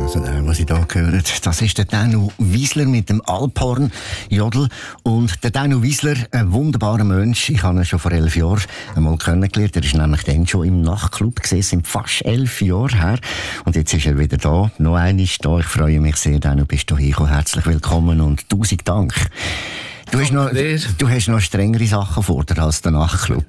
Also, was ich hier höre, das ist der Danu Wiesler mit dem Alphorn Jodel. Und der Danu Wiesler, ein wunderbarer Mensch. Ich habe ihn schon vor 11 Jahren einmal kennengelernt. Er ist nämlich dann schon im Nachtclub gewesen, sind fast 11 Jahre her. Und jetzt ist er wieder da. Noch einmal da. Ich freue mich sehr, Danu, bist du hier. Herzlich willkommen und 1000 Dank. Du hast noch strengere Sachen vor dir als der Nachtclub.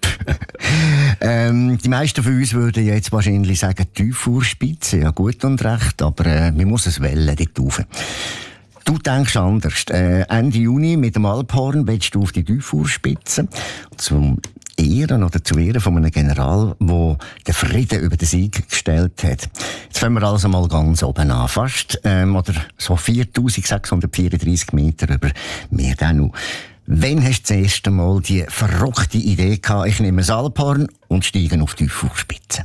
Die meisten von uns würden jetzt wahrscheinlich sagen, Tiefurspitze, ja gut und recht, aber man muss es wählen, dort rauf. Du denkst anders. Ende Juni mit dem Alphorn willst du auf die Tiefurspitze zum Ehren oder zu Ehren von einem General, der den Frieden über den Sieg gestellt hat. Jetzt fangen wir also mal ganz oben an. Fast, oder so 4634 Meter über Meer Danu. Wann hast du das erste Mal die verrückte Idee gehabt, ich nehme das Alphorn und steige auf die Tiefurspitze?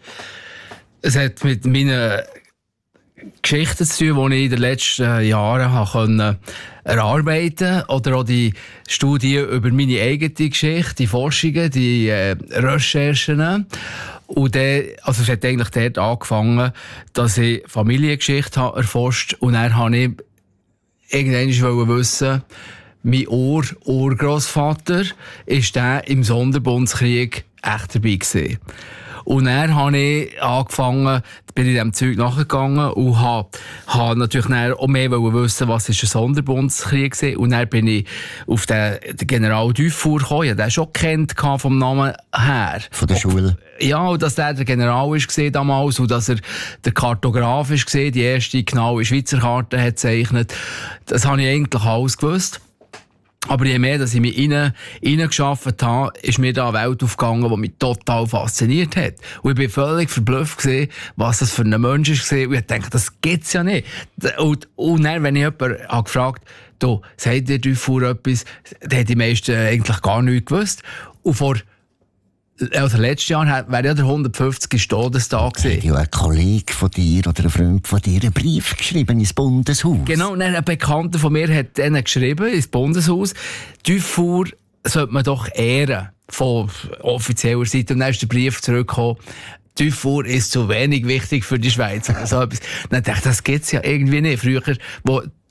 Es hat mit meinen Geschichten zu tun, die ich in den letzten Jahren erarbeiten konnte. Oder auch die Studie über meine eigene Geschichte, die Forschungen, die Recherchen. Und dann, also es hat eigentlich dort angefangen, dass ich Familiengeschichte erforscht habe. Und dann wollte ich irgendwann wissen, mein Urgroßvater ist der im Sonderbundskrieg echt dabei gewesen. Und dann habe ich angefangen, bin ich dem Zeug nachgegangen und habe natürlich dann auch mehr wissen, was ist ein Sonderbundskrieg war. Und dann bin ich auf den General Dufour gekommen. Ich habe den schon kennt vom Namen her. Von der Schule? Ja, und dass der General war damals und dass er der Kartograf war, die erste genaue Schweizer Karte hat gezeichnet. Das habe ich eigentlich alles gewusst. Aber je mehr, dass ich mich reingeschafft habe, ist mir da eine Welt aufgegangen, die mich total fasziniert hat. Und ich bin völlig verblüfft gewesen, was das für ein Mensch war. Und ich dachte, das gibt's ja nicht. Und dann, wenn ich jemanden gefragt habe, sagt dir Dufour etwas, dann hat die meisten eigentlich gar nichts gewusst. Und letztes Jahr wäre ja der 150. Todestag gewesen. Hat ja ein Kollege von dir oder ein Freund von dir einen Brief geschrieben ins Bundeshaus. Genau, ein Bekannter von mir hat denen geschrieben ins Bundeshaus, Dufour sollte man doch ehren von offizieller Seite. Und dann ist der Brief zurückgekommen, Dufour ist zu wenig wichtig für die Schweiz. Also, dann dachte ich, das gibt's ja irgendwie nicht. Früher, wo